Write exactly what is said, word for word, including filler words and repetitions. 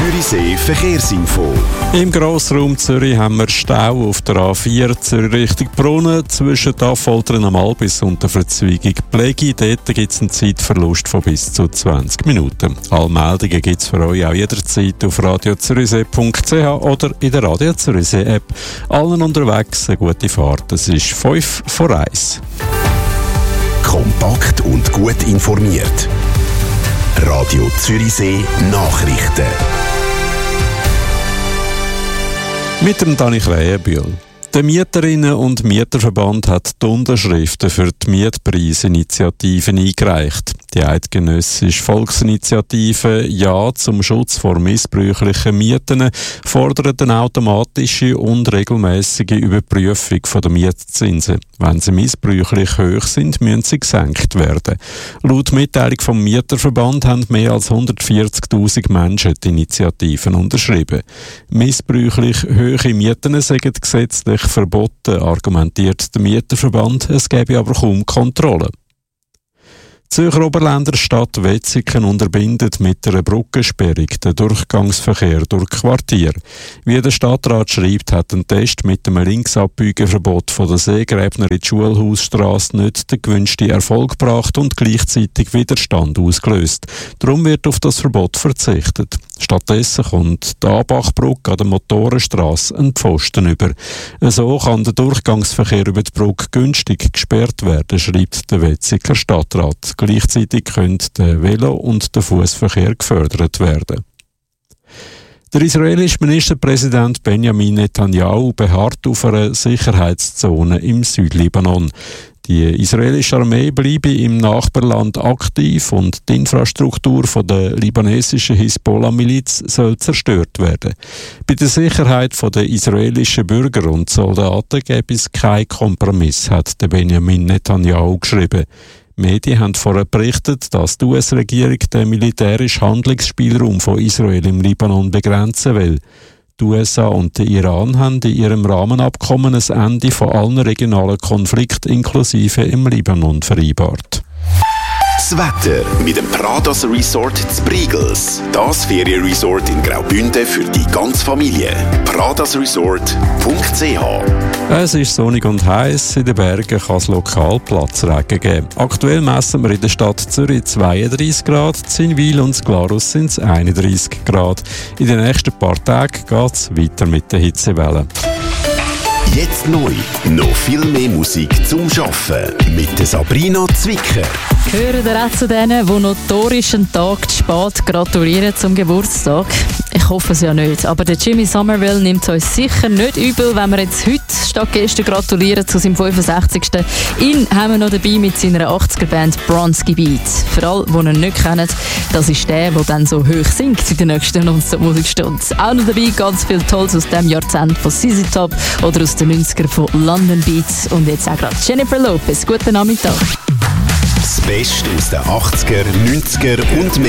Zürichsee Verkehrsinfo. Im Grossraum Zürich haben wir Stau auf der A vier Zürich Richtung Brunnen zwischen Affoltern am Albis und der Verzweigung Plegi. Dort gibt es einen Zeitverlust von bis zu zwanzig Minuten. Alle Meldungen gibt es für euch auch jederzeit auf radio zürichsee punkt c h oder in der Radio Zürichsee App. Allen unterwegs eine gute Fahrt. Es ist fünf vor eins. Kompakt und gut informiert. Radio Zürichsee Nachrichten. Mit dem Dani Krähenbühl. Der Mieterinnen- und Mieterverband hat die Unterschriften für die Mietpreisinitiativen eingereicht. Die eidgenössische Volksinitiative Ja zum Schutz vor missbräuchlichen Mieten fordert eine automatische und regelmäßige Überprüfung der Mietzinsen. Wenn sie missbräuchlich hoch sind, müssen sie gesenkt werden. Laut Mitteilung vom Mieterverband haben mehr als hundertvierzigtausend Menschen die Initiativen unterschrieben. Missbräuchlich hohe Mieten seien gesetzlich verboten, argumentiert der Mieterverband. Es gäbe aber kaum Kontrolle. Die Zürcher Oberländer Stadt Wetzikon unterbindet mit einer Bruckensperrung den Durchgangsverkehr durch Quartier. Wie der Stadtrat schreibt, hat ein Test mit einem Linksabbiegeverbot von der Seegräbner in die Schulhausstrasse nicht den gewünschten Erfolg gebracht und gleichzeitig Widerstand ausgelöst. Darum wird auf das Verbot verzichtet. Stattdessen kommt die Abachbrücke an der Motorenstrasse ein Pfosten über. So kann der Durchgangsverkehr über die Brücke günstig gesperrt werden, schreibt der Wetziker Stadtrat. Gleichzeitig können der Velo- und der Fußverkehr gefördert werden. Der israelische Ministerpräsident Benjamin Netanyahu beharrt auf einer Sicherheitszone im Südlibanon. Die israelische Armee bleibe im Nachbarland aktiv und die Infrastruktur von der libanesischen Hisbollah-Miliz soll zerstört werden. Bei der Sicherheit der israelischen Bürger und Soldaten gäbe es keinen Kompromiss, hat der Benjamin Netanyahu geschrieben. Medien haben vorher berichtet, dass die U S-Regierung den militärischen Handlungsspielraum von Israel im Libanon begrenzen will. Die U S A und der Iran haben in ihrem Rahmenabkommen ein Ende von allen regionalen Konflikten inklusive im Libanon vereinbart. Das Wetter mit dem Pradas Resort zu Briegels. Das Ferienresort in Graubünden für die ganze Familie. pradas resort punkt c h. Es ist sonnig und heiß. In den Bergen kann es lokal Platzregen geben. Aktuell messen wir in der Stadt Zürich zweiunddreissig Grad, in Zinwil und Glarus sind es einunddreissig Grad. In den nächsten paar Tagen geht es weiter mit den Hitzewellen. Jetzt neu. Noch viel mehr Musik zum Schaffen. Mit der Sabrina Zwicker. Gehören ihr auch zu denen, die notorisch einen Tag zu spät gratulieren zum Geburtstag? Ich hoffe es ja nicht. Aber der Jimmy Somerville nimmt es uns sicher nicht übel, wenn wir jetzt heute statt gestern gratulieren zu seinem fünfundsechzigsten Ihn haben wir noch dabei mit seiner achtziger-Band Bronski Beats. Für alle, die ihn nicht kennen, das ist der, der dann so hoch singt in der nächsten Non-Stop-Musikstunde. Auch noch dabei ganz viel Tolles aus dem Jahrzehnt von Z Z Top oder aus den neunzigern von London Beats. Und jetzt auch gerade Jennifer Lopez. Guten Nachmittag. Das Beste aus den achtziger, neunziger und mehr.